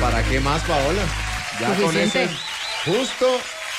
¿Para qué más, Paola? Ya Suficiente. con ese justo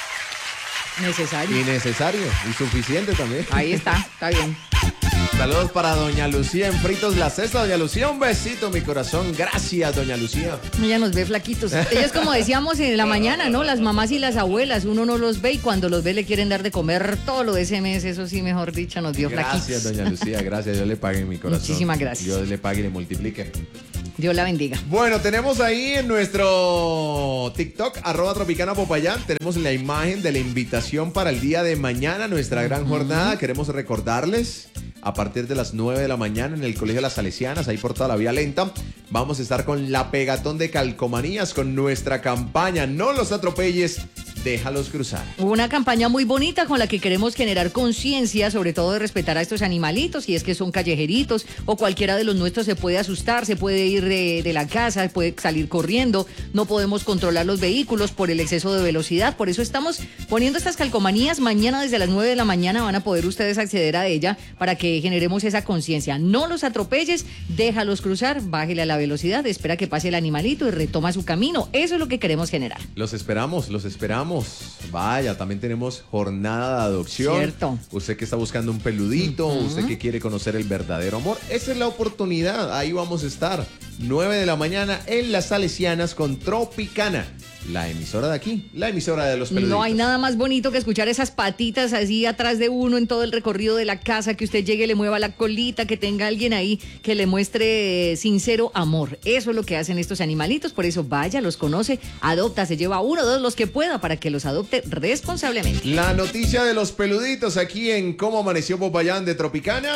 Necesario. y necesario y suficiente también. Ahí está bien. Saludos para doña Lucía en Fritos La Cesta. Doña Lucía, un besito, mi corazón. Gracias, doña Lucía. Ella nos ve flaquitos. Ellos, como decíamos en la mañana, ¿no? Las mamás y las abuelas, uno no los ve y cuando los ve le quieren dar de comer todo lo de ese mes. Eso sí, mejor dicho, nos dio flaquitos. Gracias, doña Lucía. Gracias. Dios le pague mi corazón. Muchísimas gracias. Dios le pague y le multiplique. Dios la bendiga. Bueno, tenemos ahí en nuestro TikTok, @Tropicana Popayán, tenemos la imagen de la invitación para el día de mañana, nuestra gran jornada. Queremos recordarles, a partir de las 9 de la mañana en el Colegio Las Salesianas, ahí por toda la Vía Lenta, vamos a estar con la Pegatón de Calcomanías, con nuestra campaña No los atropelles, déjalos cruzar. Una campaña muy bonita con la que queremos generar conciencia, sobre todo de respetar a estos animalitos, y es que son callejeritos o cualquiera de los nuestros se puede asustar, se puede ir de la casa, puede salir corriendo, no podemos controlar los vehículos por el exceso de velocidad, por eso estamos poniendo estas calcomanías. Mañana desde las 9 de la mañana van a poder ustedes acceder a ella para que generemos esa conciencia. No los atropelles, déjalos cruzar, bájele a la velocidad, espera que pase el animalito y retoma su camino. Eso es lo que queremos generar. Los esperamos, los esperamos. Vaya, también tenemos jornada de adopción. Cierto. Usted que está buscando un peludito, usted que quiere conocer el verdadero amor, esa es la oportunidad. Ahí vamos a estar. 9 de la mañana en Las Salesianas con Tropicana, la emisora de aquí, la emisora de los peluditos. No hay nada más bonito que escuchar esas patitas así atrás de uno en todo el recorrido de la casa, que usted llegue, le mueva la colita, que tenga alguien ahí que le muestre sincero amor. Eso es lo que hacen estos animalitos, por eso vaya, los conoce, adopta, se lleva uno o dos los que pueda para que los adopte responsablemente. La noticia de los peluditos aquí en Cómo Amaneció Popayán de Tropicana.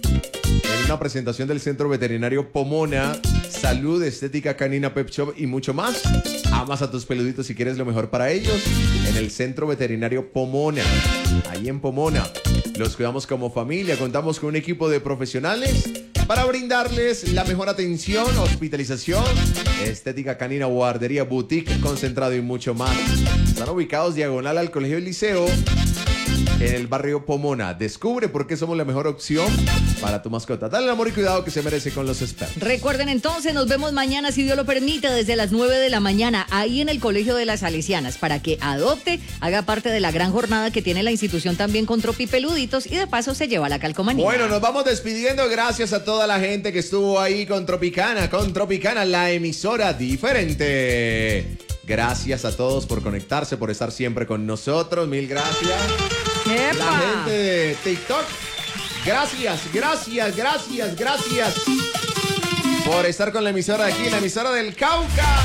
En una presentación del Centro Veterinario Pomona, Salud, Estética Canina, Pet Shop y mucho más. Amas a tus peluditos y quieres lo mejor para ellos. En el Centro Veterinario Pomona, ahí en Pomona. Los cuidamos como familia. Contamos con un equipo de profesionales para brindarles la mejor atención, hospitalización, estética canina, guardería, boutique, concentrado y mucho más. Están ubicados diagonal al Colegio del Liceo, en el barrio Pomona. Descubre por qué somos la mejor opción para tu mascota. Dale el amor y cuidado que se merece con los expertos. Recuerden entonces, nos vemos mañana, si Dios lo permite, desde las 9 de la mañana, ahí en el Colegio de las Salesianas, para que adopte, haga parte de la gran jornada que tiene la institución también con Tropipeluditos y de paso se lleva la calcomanía. Bueno, nos vamos despidiendo. Gracias a toda la gente que estuvo ahí con Tropicana, la emisora diferente. Gracias a todos por conectarse, por estar siempre con nosotros. Mil gracias. ¡Epa! La gente de TikTok, gracias por estar con la emisora de aquí, la emisora del Cauca.